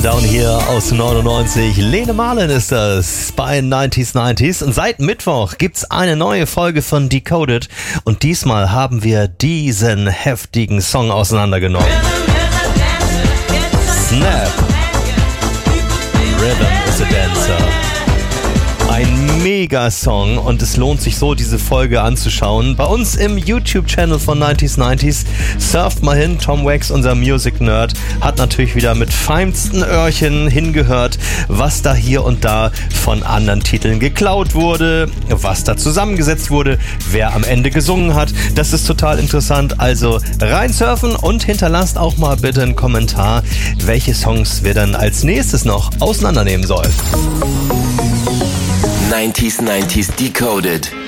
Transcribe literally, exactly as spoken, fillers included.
Down hier aus neunundneunzig. Lene Marlin ist das bei neunzig neunzig. Und seit Mittwoch gibt's eine neue Folge von Decoded. Und diesmal haben wir diesen heftigen Song auseinandergenommen. Snap. Rhythm is a Dancer. Ein Mega-Song und es lohnt sich so, diese Folge anzuschauen. Bei uns im YouTube-Channel von neunzig neunzig. Surft mal hin, Tom Wax, unser Music-Nerd, hat natürlich wieder mit feinsten Öhrchen hingehört, was da hier und da von anderen Titeln geklaut wurde, was da zusammengesetzt wurde, wer am Ende gesungen hat. Das ist total interessant. Also reinsurfen und hinterlasst auch mal bitte einen Kommentar, welche Songs wir dann als nächstes noch auseinandernehmen sollen. neunzig neunzig Decoded.